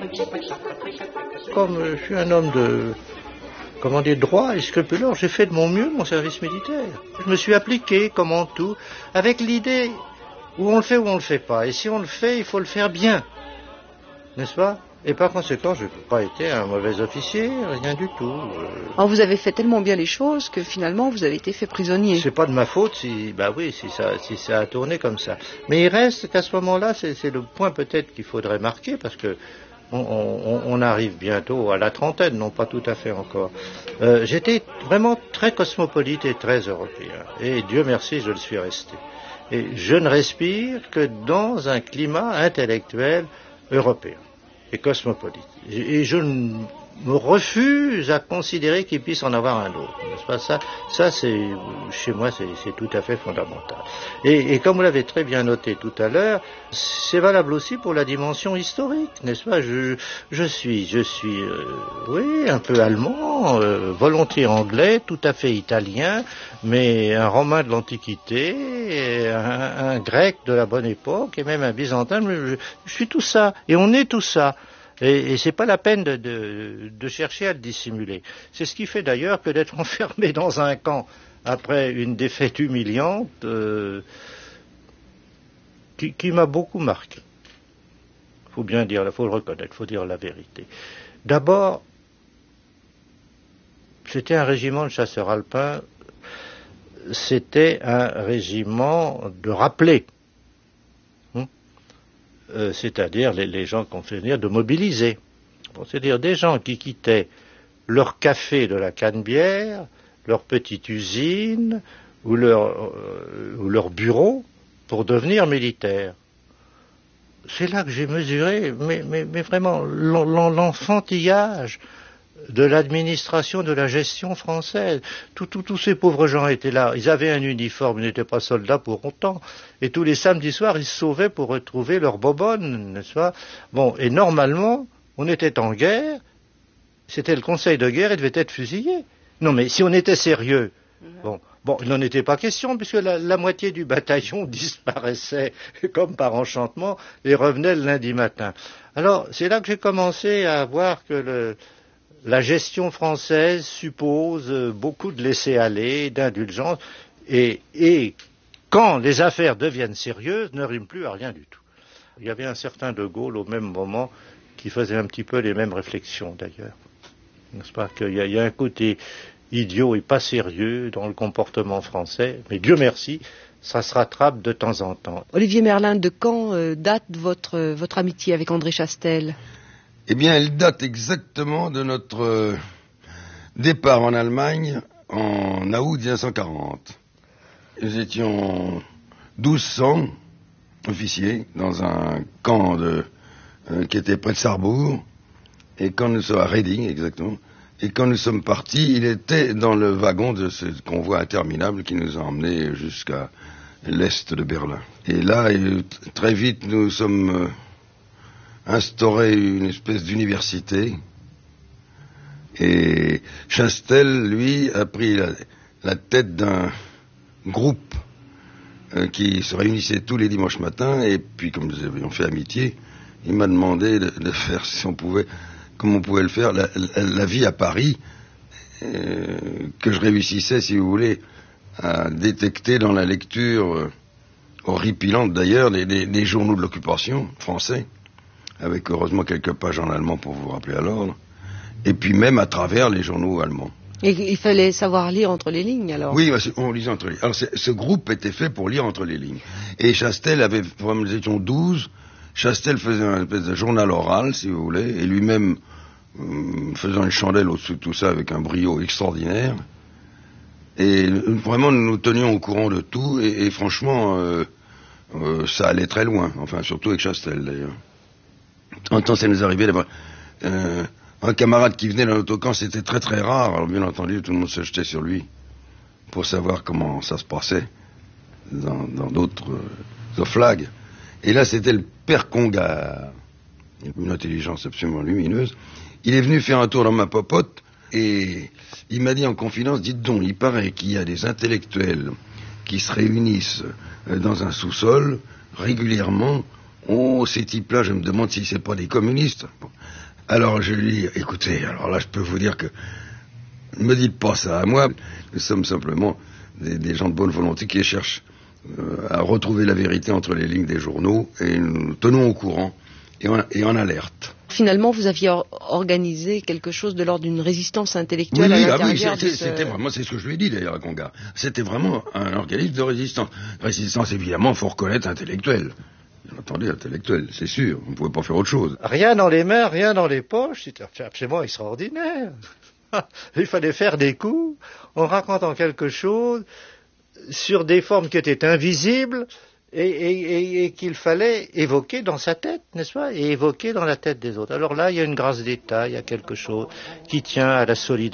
Comme je suis un homme de, comment dire, droit et scrupuleux, j'ai fait de mon mieux mon service militaire. Je me suis appliqué, comme en tout, avec l'idée où on le fait ou on le fait pas. Et si on le fait, il faut le faire bien. N'est-ce pas? Et par conséquent, je n'ai pas été un mauvais officier, rien du tout. Alors vous avez fait tellement bien les choses que finalement vous avez été fait prisonnier. C'est pas de ma faute si ça a tourné comme ça. Mais il reste qu'à ce moment-là, c'est le point peut-être qu'il faudrait marquer, parce que on arrive bientôt à la trentaine, non pas tout à fait encore. J'étais vraiment très cosmopolite et très européen. Et Dieu merci, je le suis resté. Et je ne respire que dans un climat intellectuel européen et cosmopolite. Et je me refuse à considérer qu'il puisse en avoir un autre. N'est-ce pas? Ça c'est, chez moi, c'est tout à fait fondamental. Et comme vous l'avez très bien noté tout à l'heure, c'est valable aussi pour la dimension historique, n'est-ce pas? Je suis, oui, un peu allemand, volontiers anglais, tout à fait italien, mais un romain de l'Antiquité, un grec de la bonne époque, et même un byzantin. Je suis tout ça, et on est tout ça. Et c'est pas la peine de chercher à le dissimuler. C'est ce qui fait d'ailleurs que d'être enfermé dans un camp après une défaite humiliante, qui m'a beaucoup marqué. Faut bien dire, faut le reconnaître, faut dire la vérité. D'abord, c'était un régiment de chasseurs alpins, c'était un régiment de rappelés. C'est-à-dire les gens qu'on fait venir de mobiliser. Bon, c'est-à-dire des gens qui quittaient leur café de la Canebière, leur petite usine ou leur bureau pour devenir militaires. C'est là que j'ai mesuré, mais vraiment, l'enfantillage de l'administration, de la gestion française. Tous ces pauvres gens étaient là. Ils avaient un uniforme, ils n'étaient pas soldats pour autant. Et tous les samedis soirs, ils se sauvaient pour retrouver leur bobonne, n'est-ce pas? Bon, et normalement, on était en guerre, c'était le conseil de guerre, il devait être fusillé. Non, mais si on était sérieux, bon, il n'en était pas question, puisque la moitié du bataillon disparaissait comme par enchantement et revenait le lundi matin. Alors, c'est là que j'ai commencé à voir que la gestion française suppose beaucoup de laisser-aller, d'indulgence, et quand les affaires deviennent sérieuses, ne rime plus à rien du tout. Il y avait un certain De Gaulle au même moment qui faisait un petit peu les mêmes réflexions d'ailleurs. N'est-ce pas qu'il y a un côté idiot et pas sérieux dans le comportement français, mais Dieu merci, ça se rattrape de temps en temps. Olivier Merlin, de quand date votre amitié avec André Chastel? Eh bien, elle date exactement de notre départ en Allemagne en août 1940. Nous étions 1200 officiers dans un camp qui était près de Sarrebourg, et quand nous sommes à Reding, exactement, et quand nous sommes partis, il était dans le wagon de ce convoi interminable qui nous a emmenés jusqu'à l'est de Berlin. Et là, très vite, nous sommes instauré une espèce d'université, et Chastel, lui, a pris la tête d'un groupe qui se réunissait tous les dimanches matins, et puis comme nous avions fait amitié, il m'a demandé de faire, si on pouvait, comme on pouvait le faire, la vie à Paris, que je réussissais, si vous voulez, à détecter dans la lecture horripilante d'ailleurs des journaux de l'occupation français, avec heureusement quelques pages en allemand pour vous rappeler à l'ordre, et puis même à travers les journaux allemands. Et il fallait savoir lire entre les lignes, alors? Oui, on lisait entre les lignes. Alors ce groupe était fait pour lire entre les lignes. Et Chastel avait, nous étions 12, Chastel faisait un espèce de journal oral, si vous voulez, et lui-même faisant une chandelle au-dessus de tout ça avec un brio extraordinaire. Et vraiment, nous nous tenions au courant de tout, et franchement, ça allait très loin, enfin, surtout avec Chastel, d'ailleurs. En temps, ça nous arrivait d'avoir un camarade qui venait dans notre camp, c'était très très rare, alors bien entendu, tout le monde se jetait sur lui pour savoir comment ça se passait dans d'autres oflags. Et là, c'était le père Congar, une intelligence absolument lumineuse. Il est venu faire un tour dans ma popote, et il m'a dit en confidence, dites donc, il paraît qu'il y a des intellectuels qui se réunissent dans un sous-sol régulièrement. Oh, ces types-là, je me demande si c'est pas des communistes. Bon. Alors je lui dis, écoutez, alors là je peux vous dire que ne me dites pas ça à moi, nous sommes simplement des gens de bonne volonté qui cherchent à retrouver la vérité entre les lignes des journaux et nous tenons au courant et en alerte. Finalement, vous aviez organisé quelque chose de l'ordre d'une résistance intellectuelle à l'intérieur de c'était vraiment, c'est ce que je lui ai dit d'ailleurs à Congar. C'était vraiment un organisme de résistance. Résistance évidemment, faut reconnaître intellectuelle. Attendez, intellectuel, c'est sûr, on ne pouvait pas faire autre chose. Rien dans les mains, rien dans les poches, c'était absolument extraordinaire. Il fallait faire des coups en racontant quelque chose sur des formes qui étaient invisibles et qu'il fallait évoquer dans sa tête, n'est-ce pas, et évoquer dans la tête des autres. Alors là, il y a une grâce d'État, il y a quelque chose qui tient à la solidarité.